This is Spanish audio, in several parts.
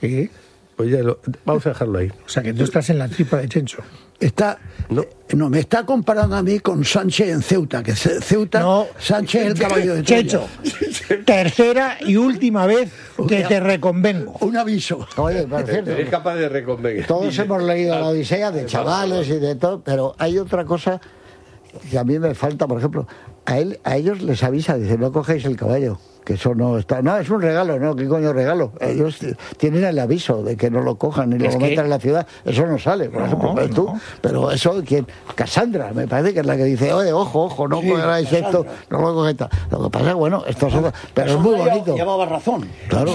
Sí. Pues ya vamos a dejarlo ahí. O sea, que tú estás en la tripa de Chencho. No, me está comparando a mí con Sánchez en Ceuta, que Ceuta, Sánchez es el caballo de Troya. Chencho, tercera y última vez que te reconvengo. Un aviso. Oye, por cierto, Es capaz de reconvenir. todos hemos leído la Odisea de chavales y de todo, pero hay otra cosa que a mí me falta, por ejemplo, a ellos les avisa, dice, no cogéis el caballo, que eso no está, no, es un regalo, no, ¿qué coño regalo? Ellos tienen el aviso de que no lo cojan y lo metan en la ciudad, eso no sale, por ejemplo, pero eso, ¿quién? Cassandra, me parece que es la que dice, oye, ojo, no cogáis esto, no lo cogáis tal. Lo que pasa es, bueno, esto es pero es muy bonito. Llevaba razón. Claro.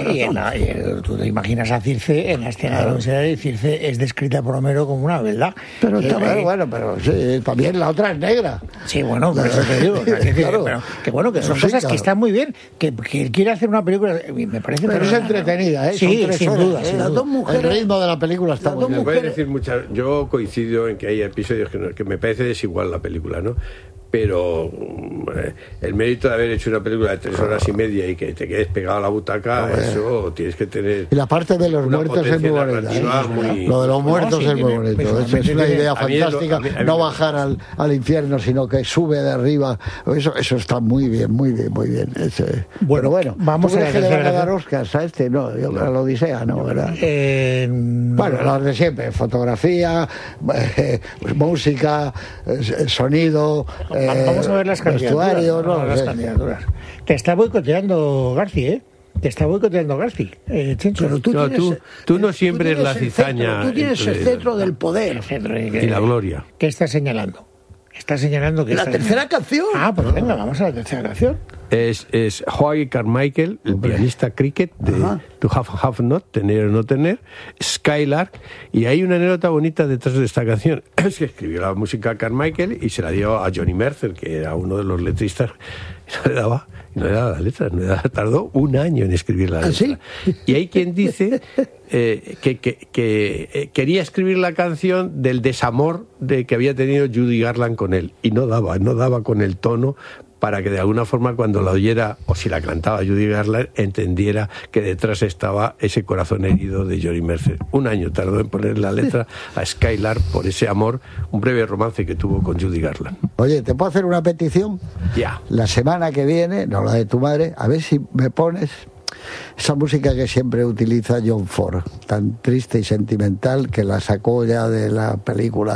Y tú te imaginas a Circe en la escena de la Odisea, y Circe es descrita por Homero como una verdad. Pero pero sí, también la otra es negra. Sí, bueno, por eso te digo. Claro. Pero que bueno, que son cosas que están muy bien, que él quiere hacer una película, me parece. Pero es entretenida, ¿eh? Sí, son 3 sin horas. duda, sin Las duda. dos mujeres. El ritmo de la película está muy bien. Me puede decir muchas. Yo coincido en que hay episodios que me parece desigual la película, ¿no? Pero el mérito de haber hecho una película de 3 horas y media y que te quedes pegado a la butaca, eso tienes que tener. Y la parte de los una muertos es muy bonita. narrativa muy- Lo de los muertos es muy bonito. Es una idea a mí fantástica. a mí No bajar al infierno, sino que sube de arriba. Eso está muy bien, muy bien, muy bien. Bueno, vamos ¿tú a crees que le van a dar tercera Oscars a este? No, yo a la Odisea, no, ¿verdad? Bueno, los de siempre, fotografía, música, sonido, vamos a ver las candidaturas. vestuario, no las sé. candidaturas. Te está boicoteando Garci, ¿eh? Te está boicoteando Garci, Chencho. Pero tú no siembres la cizaña. Tú tienes el cetro del poder. Y la gloria. ¿Qué está señalando? Está señalando que La tercera canción. Ah, pues venga, vamos a la tercera canción. Es Howie Carmichael, el pianista cricket de To Have Not, tener o no tener, Skylark, y hay una anécdota bonita detrás de esta canción. Es que escribió la música Carmichael y se la dio a Johnny Mercer, que era uno de los letristas, y no le daba la letra, tardó 1 año en escribir la letra. ¿Sí? Y hay quien dice que quería escribir la canción del desamor que había tenido Judy Garland con él, y no daba con el tono para que de alguna forma cuando la oyera, o si la cantaba Judy Garland, entendiera que detrás estaba ese corazón herido de Johnny Mercer. 1 año tardó en poner la letra a Skylark por ese amor, un breve romance que tuvo con Judy Garland. Oye, ¿te puedo hacer una petición? Ya. La semana que viene, no la de tu madre, a ver si me pones esa música que siempre utiliza John Ford, tan triste y sentimental, que la sacó ya de la película.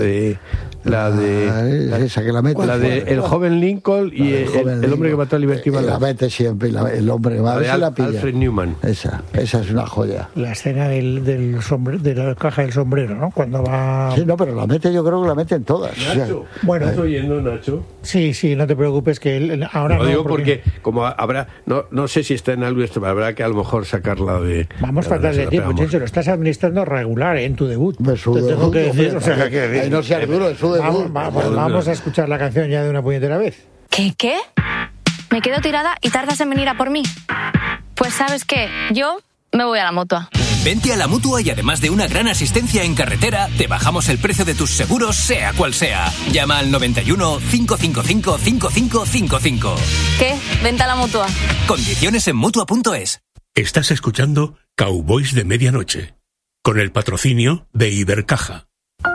Esa que la mete. La de El joven Lincoln y el hombre que mató a Liberty Balance. La mete siempre, el hombre que mató a la pilla. Alfred Newman. Esa es una joya. La escena del sombrero, de la caja del sombrero, ¿no? Cuando va... Sí, no, pero la mete, yo creo que la meten todas. Nacho, bueno, ¿estás oyendo, Nacho? Sí, no te preocupes, que él ahora Lo no... digo porque como habrá, no sé si está en algo esto, pero habrá que a lo mejor sacarla de... Vamos fatal de tiempo, Chencho, lo estás administrando regular en tu debut. Te tengo que decir, o sea, ahí no seas duro, es su debut. Vamos a escuchar la canción ya de una puñetera vez. ¿Qué? ¿Me quedo tirada y tardas en venir a por mí? Pues ¿sabes qué? Yo me voy a la Mutua. Vente a la Mutua y además de una gran asistencia en carretera, te bajamos el precio de tus seguros, sea cual sea. Llama al 91 555 5555. ¿Qué? Vente a la Mutua. Condiciones en Mutua.es. Estás escuchando Cowboys de Medianoche, con el patrocinio de Ibercaja.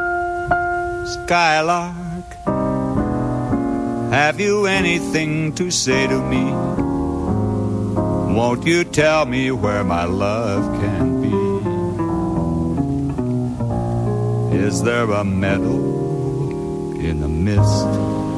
Skylark, have you anything to say to me? Won't you tell me where my love can be? Is there a meadow in the mist